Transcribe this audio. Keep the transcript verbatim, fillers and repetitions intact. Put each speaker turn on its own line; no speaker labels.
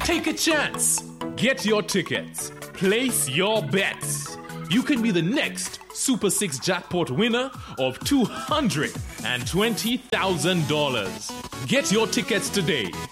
Take a chance. Get your tickets. Place your bets. You can be the next Super six jackpot winner of two hundred twenty thousand dollars. Get your tickets today